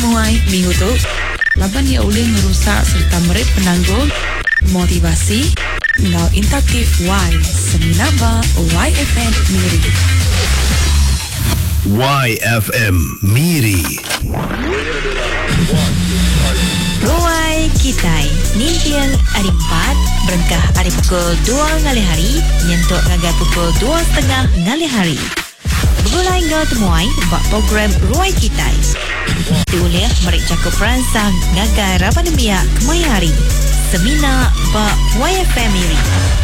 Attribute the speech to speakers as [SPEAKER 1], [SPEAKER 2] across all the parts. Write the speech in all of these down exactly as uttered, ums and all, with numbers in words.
[SPEAKER 1] temuai minggu tu. Laban ia boleh merusak serta merit penanggung motivasi ngau interaktif Y Seminaba Y F M Miri.
[SPEAKER 2] Y F M Miri.
[SPEAKER 3] Ruai Kitai Nintiang hari empat berengkah hari pukul dua ngali hari nyentuk ngagai pukul dua setengah ngali hari. Begulai ngau temuai bak program Ruai Kitai. Diuliah merik cakup peransang ngagai rapanemia kemai hari. Semina bak Y F M Miri.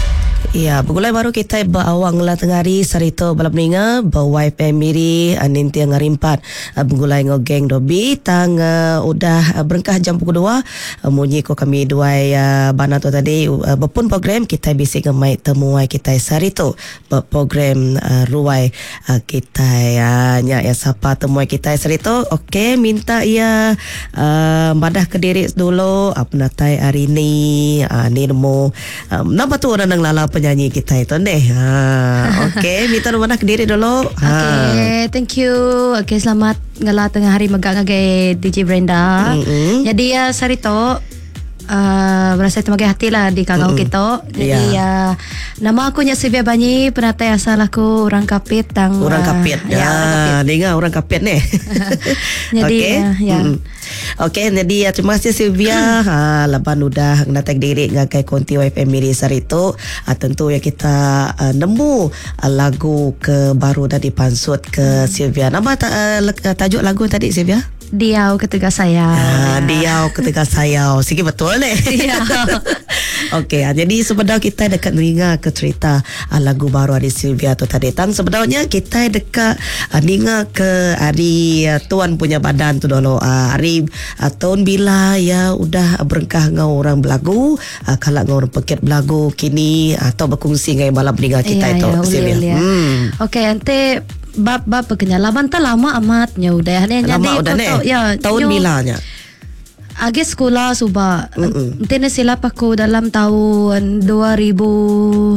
[SPEAKER 4] Ya, begulai baru kita bawang lah tengah hari sarito balap ninga bawa Y F M Miri aninti yang hari empat begulai ngogeng dobi tang uh, udah uh, berengkah jam pukul dua uh, munyi ko kami dua uh, bana tu tadi uh, berpun program kita bisik ngemai temuai kita sarito program uh, ruai uh, kita uh, nya ya siapa temuai kita sarito okey minta ia uh, madah ke diri dulu apa natai hari ni uh, ni nemu um, napa tu orang nang lala penyanyi kita itu deh. Ha, okey, minta mana ke diri dulu. Ha.
[SPEAKER 5] Okey, thank you. Okey, selamat ngala tengah hari megak ngagai D J Brenda. Mm-hmm. Jadi ya uh, sarito uh, berasa tenaga hati lah di kagau mm-hmm. kita. Jadi ya yeah. uh, nama aku nya Sylvia Banyi, penatai asal aku orang Kapit tang.
[SPEAKER 4] Orang Kapit. Uh, ya, ya dengar orang Kapit ni.
[SPEAKER 5] Jadi okay. uh, ya. Mm-hmm.
[SPEAKER 4] Okey, jadi ya, terima kasih Sylvia. Ha, laban udah ngatak diri ngagai konti Y F M Miri sarito. Ha, tentu ya kita uh, nemu uh, lagu ke baru dari pansut ke Sylvia. Nama ta, uh, tajuk lagu tadi Sylvia?
[SPEAKER 5] Diau Ketika Sayau.
[SPEAKER 4] Ah, Diau Ketika Sayau. Sikit betul ni.
[SPEAKER 5] Ya.
[SPEAKER 4] Okey, jadi sebenarnya kita dekat dengar ke cerita uh, lagu baru dari Sylvia tu tadi. Tan sebenarnya kita dekat uh, dengar ke hari uh, tuan punya badan tu dulu. Uh, hari uh, tahun bila ya udah berengkah ngau orang belagu, uh, kalau ngau orang pekit belagu kini atau berkongsi ngai malam dengar kita
[SPEAKER 5] ya,
[SPEAKER 4] itu
[SPEAKER 5] ya,
[SPEAKER 4] Sylvia.
[SPEAKER 5] Ya. Hmm. Okey, ante bab-bab pekenyalaman tak lama amatnya udah ni jadi
[SPEAKER 4] udah
[SPEAKER 5] foto, ya
[SPEAKER 4] tahun bilanya
[SPEAKER 5] agi sekolah suba tene silap aku dalam tahun dua ribu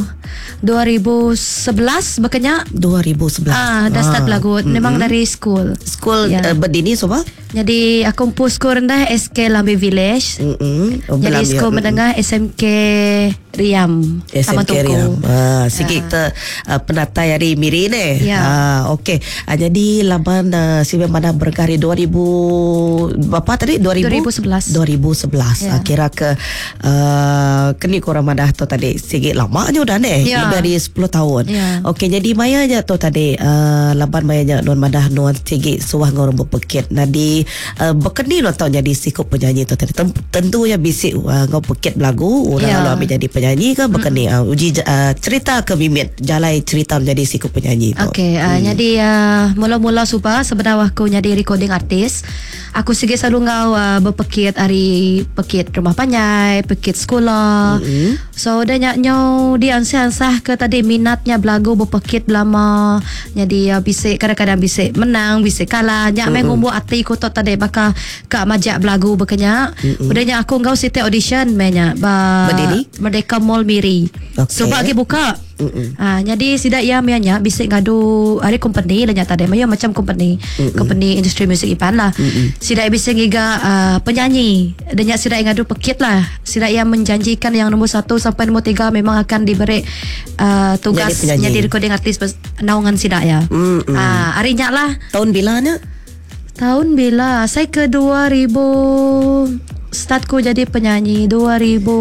[SPEAKER 5] sebelas bekenya
[SPEAKER 4] dua ribu sebelas
[SPEAKER 5] ah dah start lagu mm-hmm. memang dari school
[SPEAKER 4] school ya. uh, berdini suba
[SPEAKER 5] jadi aku pus skor rendah S K Lambe Village mm-hmm. oh, jadi skor ya. Menengah S M K Riam
[SPEAKER 4] S M K Riam ah, sikit kita uh, penatai hari Miri ni
[SPEAKER 5] ya.
[SPEAKER 4] ah, okey ah, jadi laban uh, Sylvia mana berkari dua ribu berapa tadi dua ribu sebelas dua ribu sebelas ya. Kira ke uh, kini korang madah tu tadi sikit lamanya udah ni ya. Lebih dari sepuluh tahun ya. Okey jadi mayanya tu tadi uh, laban mayanya non madah non sikit suah ngorang berpekit nadi uh, berkeni lo tau jadi sikut penyanyi tu tadi tentunya bisik uh, ngau pekit lagu orang ya. Lalu ambil jadi penyanyi ke berkeni hmm. uh, uji uh, cerita ke bimit jalai cerita menjadi sikut penyanyi tu.
[SPEAKER 5] Okey uh, hmm. jadi uh, mula-mula supa sebenarnya aku jadi recording artis aku sikit selalu ngau uh, berpekit hari pekit rumah panyai, pekit sekolah. Mm-hmm. So dah nyaknyo dia ansah-ansah ke tadi minatnya belagu berpekit lama. Jadi ya bisik kadang-kadang bisik menang, bisik kalah. Nyak mm-hmm. mengumbu ati ko tok tadi bakal kak majak belagu bekenya. Mm-hmm. Udahnya aku ngau siti audition menya ba berdiri Merdeka Mall Miri. Okay. So bagi buka Ah, jadi sidak ia mianya bisik ngadu hari company lah nyata dia maya macam company Mm-mm. company industri muzik ipan lah. Mm-mm. Sidak bisik giga uh, penyanyi dan nyak sidak ngadu pekit lah. Sidak ia menjanjikan yang nombor satu sampai nombor tiga memang akan diberi uh, tugas jadi recording artis naungan sidak ya. Ah, hari nyak lah.
[SPEAKER 4] Tahun bilanya?
[SPEAKER 5] Tahun bila saya ke dua ribu startku jadi penyanyi dua ribu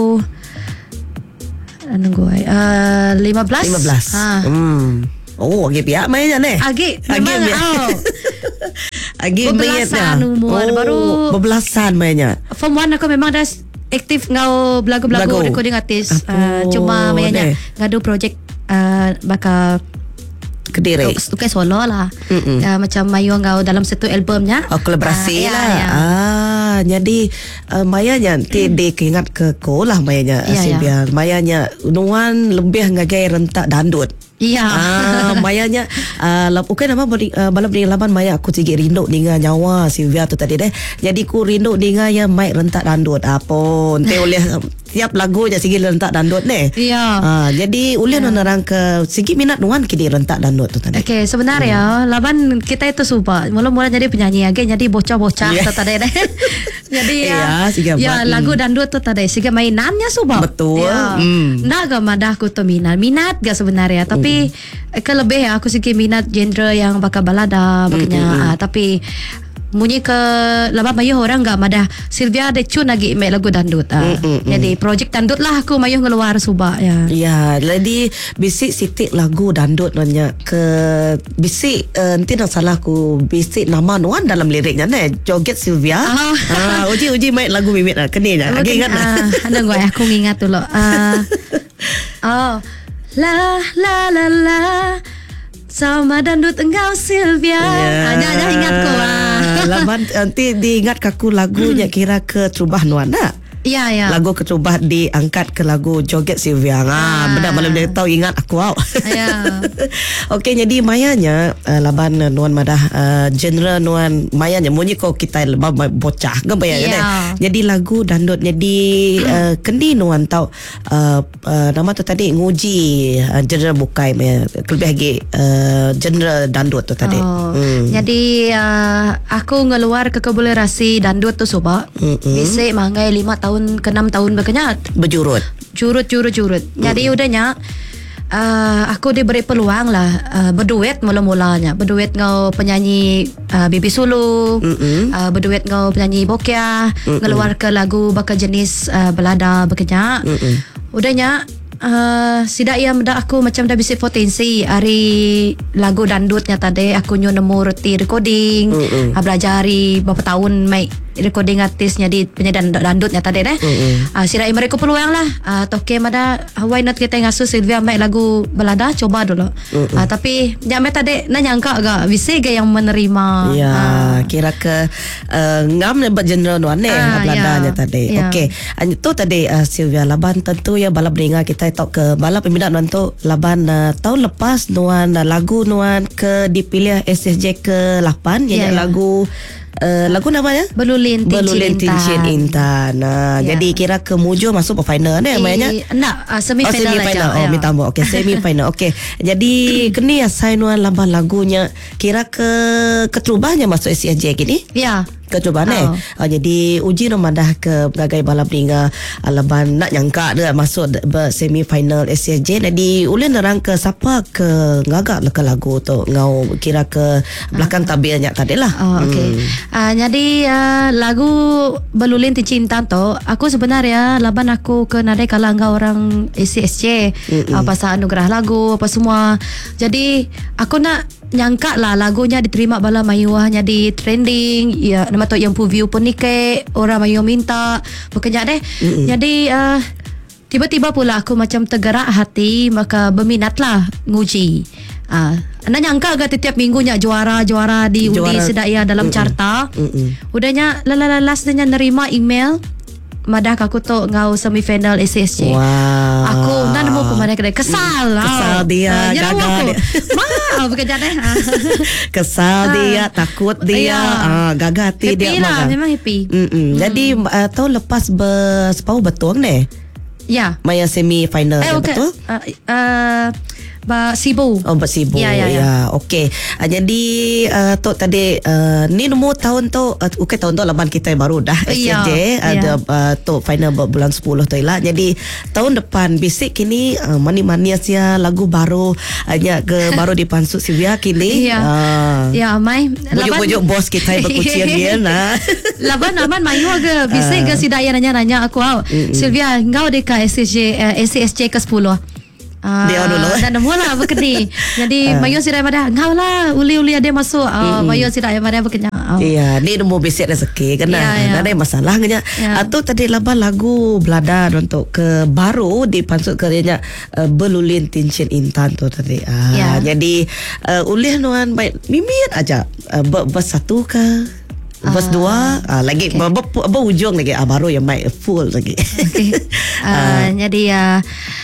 [SPEAKER 5] anu gue uh, lima belas
[SPEAKER 4] lima belas ha. Hmm. Oh, agi pihak mainnya ni.
[SPEAKER 5] Agi memang oh.
[SPEAKER 4] Agi
[SPEAKER 5] bebelasan umur oh, baru
[SPEAKER 4] bebelasan mainnya.
[SPEAKER 5] Form one aku memang dah aktif ngau belagu-belagu recording artis. Uh, cuma mainnya ngadu projek uh, bakal
[SPEAKER 4] Kediri.
[SPEAKER 5] Tukar solo lah. Uh, macam Mayu ngau dalam satu albumnya.
[SPEAKER 4] Oh, kolaborasi uh, lah. Ya, ya. Ah, jadi uh, mayanya nanti mm. dia keingat ke ko lah mayanya ya, Sylvia. Ya. Mayanya nuan lebih ngagai rentak dandut.
[SPEAKER 5] Ya.
[SPEAKER 4] Ah, mayanya uh, okay nama uh, balap dengan laban maya aku tinggi rindu dengan nyawa Sylvia tu tadi deh. Jadi ku rindu dengan yang mic rentak dandut. Apa ente oleh tiap lagu je sigi rentak dandut ni.
[SPEAKER 5] Ya.
[SPEAKER 4] Ah, jadi ulih ya. Nerang ke sigi minat nuan kini rentak dandut tu tadi.
[SPEAKER 5] Okey, sebenarnya hmm. laban kita itu suka. Mula-mula jadi penyanyi lagi, jadi bocah-bocah yeah. tu tadi deh. Jadi ya,
[SPEAKER 4] ya,
[SPEAKER 5] ya lagu dandut tu tadi sigi mainannya suka.
[SPEAKER 4] Betul.
[SPEAKER 5] Ya.
[SPEAKER 4] Hmm.
[SPEAKER 5] Nak ke madah aku tu minat. Minat gak sebenarnya, tapi hmm. kelebih ya aku sigi minat genre yang bakal balada makanya hmm. ah, tapi munyi ke laba mayuh orang enggak madah Sylvia ada cun lagi make lagu dandut ah. mm, mm, jadi mm. projek dandut lah aku mayuh ngeluar subak ya.
[SPEAKER 4] Ya, jadi bisik sitik lagu dandut nanya ke bisik uh, nanti nak salah aku bisik nama nuan dalam liriknya ne joget Sylvia.
[SPEAKER 5] Oh.
[SPEAKER 4] Ah, uji uji make lagu mimit lah kenanya. Lagi ingat
[SPEAKER 5] ah, ada gua aku ingat dulu. Ah. Oh. La la la la sama dandut engkau Sylvia.
[SPEAKER 4] Yeah.
[SPEAKER 5] Hanya ada ingatku ah.
[SPEAKER 4] Laban nanti diingat kaku lagunya kira ke Trubah Nuan nak.
[SPEAKER 5] Ya, ya.
[SPEAKER 4] Lagu Ketrubah diangkat ke lagu Joget Sylvia. Ah, benar malam dia tahu ingat aku wow.
[SPEAKER 5] Ya.
[SPEAKER 4] Okey, jadi mayanya uh, laban uh, nuan madah uh, genre nuan mayanya munyi kau kita lebah bocah ke bayar
[SPEAKER 5] ya.
[SPEAKER 4] Kan? Jadi lagu dandut jadi uh, kendi nuan tahu uh, uh, nama tu tadi nguji uh, genre bukai maya lebih lagi uh, genre dandut tu tadi.
[SPEAKER 5] Oh,
[SPEAKER 4] hmm.
[SPEAKER 5] Jadi uh, aku ngeluar ke kebolerasi dandut tu soba. Mm-hmm. Bisik manggai lima tahun ke enam tahun berkenyat.
[SPEAKER 4] Berjurut.
[SPEAKER 5] Curut curut curut. Mm-hmm. Jadi udahnya uh, aku diberi peluang lah uh, berduet mula-mulanya. Berduet ngau penyanyi uh, Bibi Sulu, mm-hmm. uh, berduet ngau penyanyi Bokia, mm-hmm. ngeluar ke lagu bakal jenis uh, belada berkenyat. Mm-hmm. Udahnya Uh, sidak ia mendak aku macam dah bisik potensi hari lagu dandutnya tadi aku nyu nemu reti recording mm-hmm. uh, belajari berapa tahun make recording artisnya di penyanyi dandutnya tadi deh. Mm-hmm. Uh, sidak ia mereka peluang lah uh, toke mada why not kita ngasuh Sylvia make lagu belada coba dulu. Mm-hmm. Uh, tapi nyampe tadi nak nyangka gak bisik gak yang menerima.
[SPEAKER 4] Ya,
[SPEAKER 5] uh,
[SPEAKER 4] kira ke uh, ngam lebat genre nuan ni uh, beladanya ya. Tadi. Ya. Okey, itu tadi uh, Sylvia laban tentu ya balap dengar kita tok ke balap peminat nuan tu laban uh, tahun lepas nuan uh, lagu nuan ke dipilih S S J ke lapan yeah, yang yeah. lagu uh, lagu namanya
[SPEAKER 5] Belulin
[SPEAKER 4] Belulin Tincin Intan. Nah, yeah. Jadi kira ke mujo masuk ke final ni namanya.
[SPEAKER 5] Nak uh, semi
[SPEAKER 4] oh,
[SPEAKER 5] final
[SPEAKER 4] semi final.
[SPEAKER 5] aja.
[SPEAKER 4] Oh, minta ambok. Okey, semi final. Okey. Jadi kini assign nuan laban lagunya kira ke ketrubahnya masuk S S J gini.
[SPEAKER 5] Ya. Yeah.
[SPEAKER 4] Kecoba ni. Oh. Uh, jadi uji nomadah ke berbagai balap ringa alaban nak nyangka dia masuk semi final S S J. Jadi ulun nerang ke siapa ke ngagak ke lagu tu ngau kira ke belakang uh. tabirnya tadilah.
[SPEAKER 5] Oh, okey. Hmm. Uh, jadi uh, lagu Belulin Tincin Intan tu aku sebenarnya laban aku ke nadai kala ngau orang S S J mm-hmm. uh, pasal anugerah lagu apa semua. Jadi aku nak nyangka lah lagunya diterima bala mayuah jadi trending ya nama tu yang pu view pun ni ke orang mayu minta bekerja deh. Mm-hmm. Jadi uh, tiba-tiba pula aku macam tergerak hati maka berminat lah nguji. Ah, uh, nak nyangka ke tiap minggunya juara-juara di undi sedaya dalam mm-mm. carta. Mm-mm. Udahnya lalalas dia nerima email madah aku tu ngau semifinal S S J.
[SPEAKER 4] Wow.
[SPEAKER 5] Aku nak nemu pemain kedai kesal.
[SPEAKER 4] Kesal oh. dia, uh, gagal dia.
[SPEAKER 5] Mau bekerja deh.
[SPEAKER 4] Kesal uh, dia, takut dia, uh, gagal hati dia.
[SPEAKER 5] Happy lah, memang happy.
[SPEAKER 4] Hmm. Jadi uh, tahun lepas bersepau betul ni?
[SPEAKER 5] Ya.
[SPEAKER 4] Maya semi final
[SPEAKER 5] eh, okay. Betul? Uh, uh, Ba Sibu.
[SPEAKER 4] Oh, Ba Sibu.
[SPEAKER 5] Ya, ya, ya.
[SPEAKER 4] ya. Okey. Uh, jadi uh, tu tadi uh, ni nombor tahun tu uh, okey tahun tu laban kita baru dah S S J ya, ada ya. uh, tu final bulan sepuluh tu lah. Jadi tahun depan bisik kini uh, mani-mani sia lagu baru hanya ke baru dipansut Sylvia kini.
[SPEAKER 5] Ya.
[SPEAKER 4] Uh,
[SPEAKER 5] ya, mai.
[SPEAKER 4] Bujuk-bujuk bos kita berkucian dia nah.
[SPEAKER 5] Laban laban mayu ke bisik uh, ke sidaya nanya-nanya aku au. Mm-mm. Sylvia, engkau dekat S S J uh, S S J ke sepuluh. Uh, dia dulu dan nemu lah berkedi. Jadi uh. mayu sirai pada ngau lah uli-uli ada masuk uh, mayu sirai pada berkenya. Oh.
[SPEAKER 4] Iya, ni nemu basic rezeki kan yeah, yeah. ada masalah nya. Yeah. Atau tadi laban lagu belada untuk ke baru dipansut kerjanya uh, Belulin Tincin Intan tu tadi. Uh, yeah. Jadi uh, ulih nuan baik mimit aja uh, bers satu ke Bus uh, dua uh, lagi okay. Berujung lagi uh, baru yang mic full lagi.
[SPEAKER 5] Okay. uh, uh, jadi uh,